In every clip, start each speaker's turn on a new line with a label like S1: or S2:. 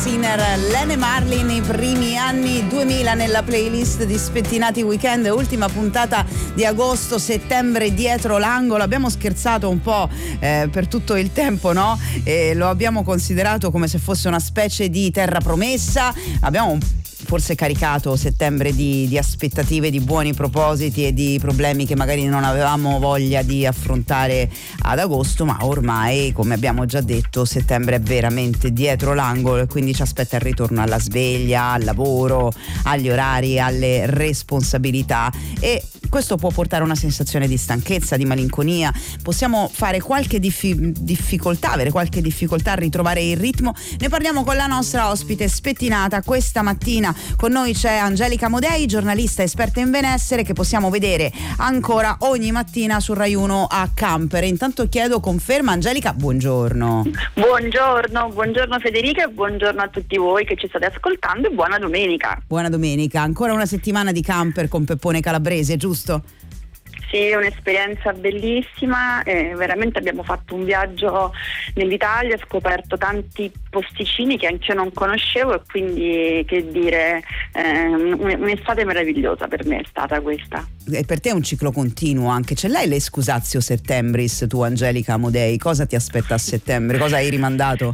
S1: Sinner, Lene Marlin, i primi anni 2000 nella playlist di Spettinati Weekend, ultima puntata di agosto, settembre dietro l'angolo. Abbiamo scherzato un po' per tutto il tempo, no? E lo abbiamo considerato come se fosse una specie di terra promessa. Abbiamo forse caricato settembre di aspettative, di buoni propositi e di problemi che magari non avevamo voglia di affrontare ad agosto, ma ormai, come abbiamo già detto, settembre è veramente dietro l'angolo e quindi ci aspetta il ritorno alla sveglia, al lavoro, agli orari, alle responsabilità, e questo può portare a una sensazione di stanchezza, di malinconia. Possiamo fare qualche difficoltà, avere qualche difficoltà a ritrovare il ritmo. Ne parliamo con la nostra ospite spettinata questa mattina. Con noi c'è Angelica Amodei, giornalista esperta in benessere, che possiamo vedere ancora ogni mattina su Rai 1 a Camper. Intanto chiedo conferma. Angelica, buongiorno.
S2: Buongiorno Federica e buongiorno a tutti voi che ci state ascoltando e buona domenica.
S1: Buona domenica, ancora una settimana di Camper con Peppone Calabrese, giusto?
S2: Sì, è un'esperienza bellissima, veramente abbiamo fatto un viaggio nell'Italia, scoperto tanti posticini che anche io non conoscevo e quindi, che dire, un'estate meravigliosa per me è stata questa.
S1: E per te è un ciclo continuo anche, ce l'hai l'escusatio settembris tu, Angelica Amodei? Cosa ti aspetta a settembre? Cosa hai rimandato?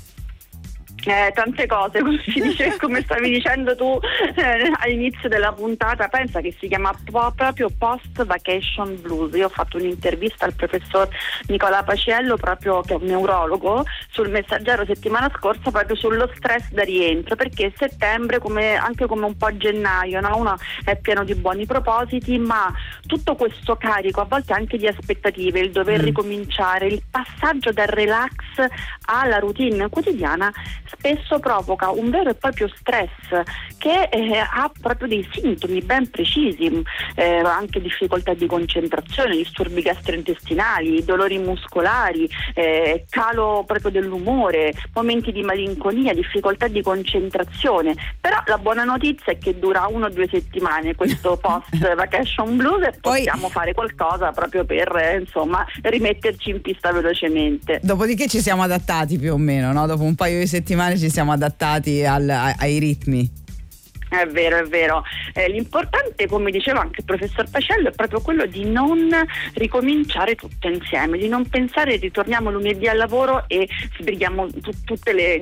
S2: Tante cose, come stavi dicendo tu all'inizio della puntata. Pensa che si chiama proprio Post Vacation Blues. Io ho fatto un'intervista al professor Nicola Paciello, proprio che è un neurologo, sul Messaggero settimana scorsa, proprio sullo stress da rientro, perché settembre, anche come un po' gennaio, no? Uno è pieno di buoni propositi, ma tutto questo carico a volte anche di aspettative, il dover ricominciare, il passaggio dal relax alla routine quotidiana spesso provoca un vero e proprio stress che ha proprio dei sintomi ben precisi, anche difficoltà di concentrazione, disturbi gastrointestinali, dolori muscolari, calo proprio dell'umore, momenti di malinconia, difficoltà di concentrazione. Però la buona notizia è che dura 1 o 2 settimane questo post vacation blues e possiamo fare qualcosa proprio per rimetterci in pista velocemente.
S1: Dopodiché ci siamo adattati più o meno, no? Dopo un paio di settimane ci siamo adattati ai ritmi.
S2: È vero. L'importante, come diceva anche il professor Paciello, è proprio quello di non ricominciare tutto insieme, di non pensare ritorniamo lunedì al lavoro e sbrighiamo tutte le,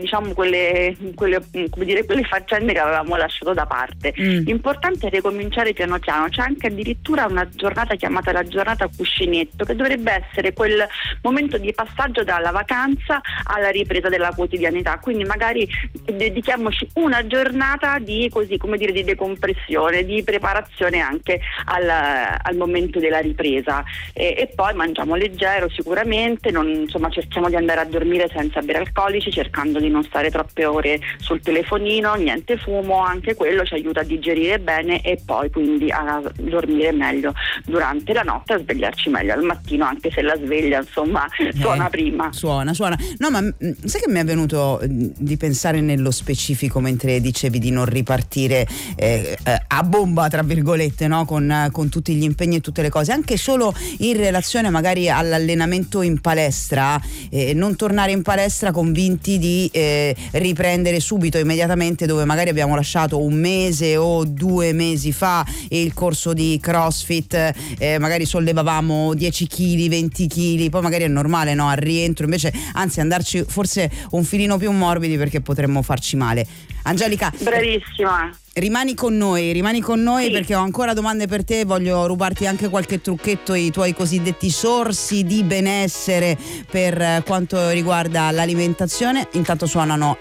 S2: quelle faccende che avevamo lasciato da parte. L'importante è ricominciare piano piano. C'è anche addirittura una giornata chiamata la giornata cuscinetto, che dovrebbe essere quel momento di passaggio dalla vacanza alla ripresa della quotidianità. Quindi magari dedichiamoci una giornata di decompressione, di preparazione anche al momento della ripresa, e poi mangiamo leggero sicuramente, cerchiamo di andare a dormire senza bere alcolici, cercando di non stare troppe ore sul telefonino, niente fumo, anche quello ci aiuta a digerire bene e poi quindi a dormire meglio durante la notte, a svegliarci meglio al mattino, anche se la sveglia suona prima.
S1: Suona. No, ma sai che mi è venuto di pensare nello specifico mentre dicevi di non ripartire a bomba tra virgolette, no? Con tutti gli impegni e tutte le cose, anche solo in relazione magari all'allenamento in palestra, non tornare in palestra convinti di riprendere subito, immediatamente, dove magari abbiamo lasciato 1 mese o 2 mesi fa il corso di CrossFit, magari sollevavamo 10 kg, 20 kg, poi magari è normale, no? Al rientro invece, anzi, andarci forse un filino più morbidi perché potremmo farci male. Angelica,
S2: bravissima.
S1: Rimani con noi
S2: sì,
S1: perché ho ancora domande per te, voglio rubarti anche qualche trucchetto, i tuoi cosiddetti sorsi di benessere per quanto riguarda l'alimentazione. Intanto suonano